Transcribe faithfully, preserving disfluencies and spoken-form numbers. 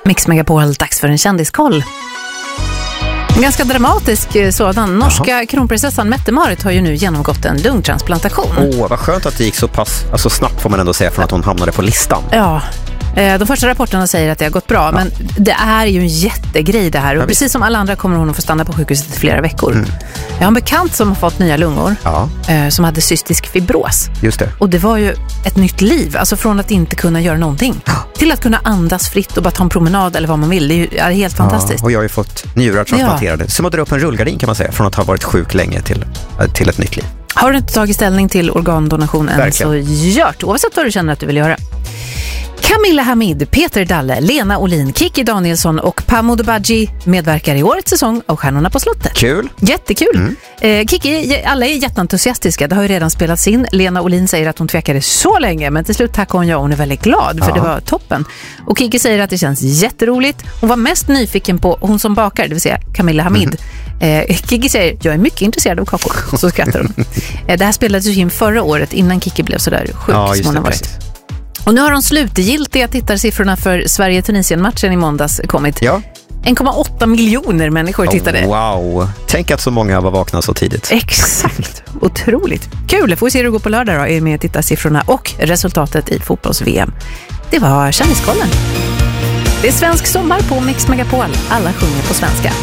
Mix Megapol, dags för en kändiskoll. En ganska dramatisk sådan. Norska Jaha. kronprinsessan Mette-Marit har ju nu genomgått en lungtransplantation. Åh, oh, vad skönt att det gick så pass alltså snabbt får man ändå säga från att hon hamnade på listan. Ja. De första rapporterna säger att det har gått bra, ja. men det är ju en jättegrej det här. Och ja, precis som alla andra kommer hon att få stanna på sjukhuset i flera veckor. Mm. Jag har en bekant som har fått nya lungor, ja. eh, som hade cystisk fibros. Just det. Och det var ju ett nytt liv, alltså från att inte kunna göra någonting ja. till att kunna andas fritt och bara ta en promenad eller vad man vill. Det är ju är helt fantastiskt. Ja, och jag har ju fått njurar transplanterade. Ja. Som att dra upp en rullgardin kan man säga, från att ha varit sjuk länge till, till ett nytt liv. Har du inte tagit ställning till organdonation än, så gör det, oavsett vad du känner att du vill göra. Camilla Hamid, Peter Dalle, Lena Olin, Kiki Danielsson och Pamod Badji medverkar i årets säsong av Stjärnorna på slottet. Kul. Jättekul. Mm. Eh, Kiki, alla är jätteentusiastiska. Det har ju redan spelats in. Lena Olin säger att hon tvekade så länge, men till slut tackar hon ja, hon är väldigt glad för ja. det var toppen. Och Kiki säger att det känns jätteroligt. Hon var mest nyfiken på hon som bakar, det vill säga Camilla Hamid. Mm. Eh, Kiki säger, jag är mycket intresserad av kakor. Så skrattar hon. eh, det här spelades ju in förra året innan Kiki blev så där sjuk ja, som hon har varit. Och nu har de slutgiltiga tittarsiffrorna för Sverige-Tunisien-matchen i måndags kommit. Ja. en komma åtta miljoner människor tittade. Oh, wow. Tänk att så många var vakna så tidigt. Exakt. Otroligt. Kul. Får vi se hur det går på lördag då med tittarsiffrorna och resultatet i fotbolls-V M. Det var Kändiskollen. Det är svensk sommar på Mix Megapol. Alla sjunger på svenska.